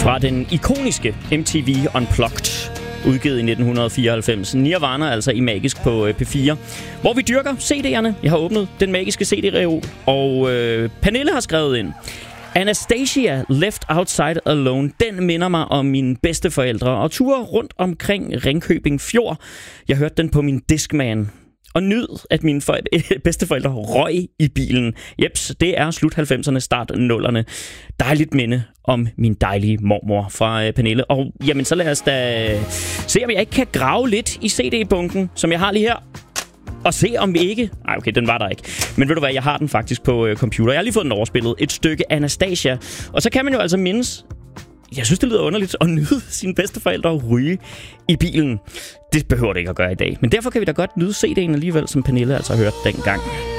Fra den ikoniske MTV Unplugged, udgivet i 1994. Nirvana, altså i Magisk på P4, hvor vi dyrker CD'erne. Jeg har åbnet den magiske CD-reol, og Pernille har skrevet ind: Anastasia, Left Outside Alone, den minder mig om mine bedsteforældre og ture rundt omkring Ringkøbing Fjord. Jeg hørte den på min Discman og nyd, at mine bedsteforældre røg i bilen. Jeps, det er slut 90'erne, start 0'erne. Dejligt minde om min dejlige mormor fra Pernille. Og jamen, så lad os da se, om jeg ikke kan grave lidt i CD-bunken, som jeg har lige her. Og se om ikke... Nej, okay, den var der ikke. Men ved du hvad, jeg har den faktisk på computer. Jeg har lige fået den overspillet. Et stykke Anastasia. Og så kan man jo altså mindes... Jeg synes, det lyder underligt at nyde sine bedsteforældre og ryge i bilen. Det behøver det ikke at gøre i dag. Men derfor kan vi da godt nyde CD'en alligevel, som Pernille altså hørte dengang.